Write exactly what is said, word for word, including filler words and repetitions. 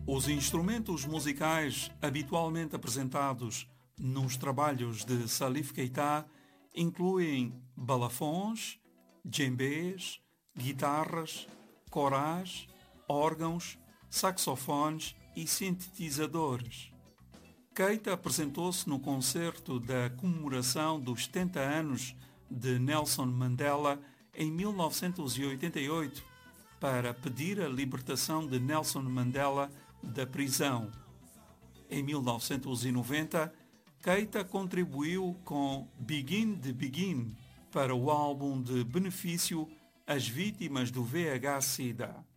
Os instrumentos musicais habitualmente apresentados nos trabalhos de Salif Keita incluem balafons, djembés, guitarras, corás, órgãos, saxofones e sintetizadores. Keita apresentou-se no concerto da comemoração dos setenta anos de Nelson Mandela em mil novecentos e oitenta e oito para pedir a libertação de Nelson Mandela da prisão. Em mil novecentos e noventa, Keita contribuiu com Begin the Begin para o álbum de benefício às vítimas do V I H-Sida.